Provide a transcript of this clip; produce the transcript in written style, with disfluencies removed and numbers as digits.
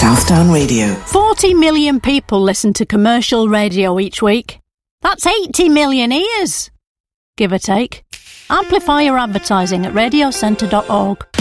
Southdown Radio. 40 million people listen to commercial radio each week. That's 80 million ears, give or take. Amplify your advertising at radiocentre.org.